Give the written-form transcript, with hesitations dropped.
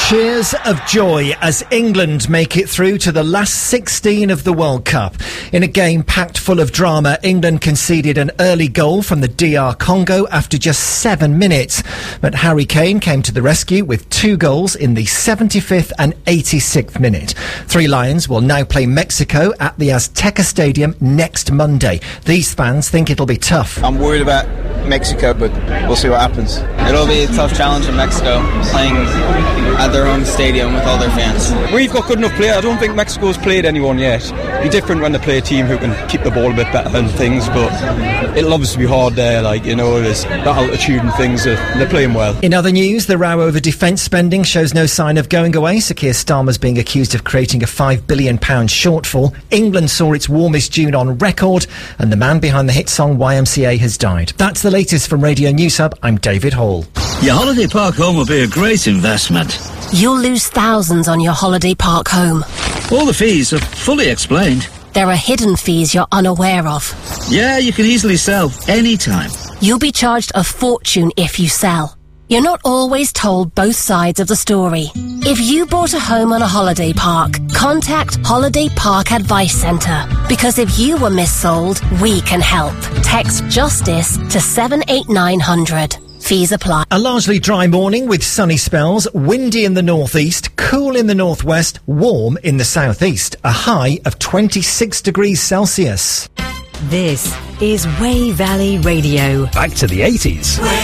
Cheers of joy as England make it through to the last 16 of the World Cup. In a game packed full of drama, England conceded an early goal from the DR Congo after just 7 minutes. But Harry Kane came to the rescue with 2 goals in the 75th and 86th minute. Three Lions will now play Mexico at the Azteca Stadium next Monday. These fans think it'll be tough. I'm worried about Mexico, but we'll see what happens. It'll be a tough challenge in Mexico, playing at their own stadium with all their fans. We've got good enough players. I don't think Mexico's played anyone yet. It'll be different when they play a team who can keep the ball a bit better than things, but it'll obviously be hard there, there's that altitude and things. They're playing well. In other news, the row over defence spending shows no sign of going away. Sir Keir Starmer's being accused of creating a £5 billion shortfall. England saw its warmest June on record, and the man behind the hit song YMCA has died. That's the latest from Radio News Hub. I'm David Hall. Your holiday park home will be a great investment. You'll lose thousands on your holiday park home. All the fees are fully explained. There are hidden fees you're unaware of. Yeah, you can easily sell anytime. You'll be charged a fortune if you sell. You're not always told both sides of the story. If you bought a home on a holiday park, contact Holiday Park Advice Centre. Because if you were missold, we can help. Text JUSTICE to 78900. Fees apply. A largely dry morning with sunny spells, windy in the northeast, cool in the northwest, warm in the southeast. A high of 26 degrees Celsius. This is Way Valley Radio. Back to the 80s.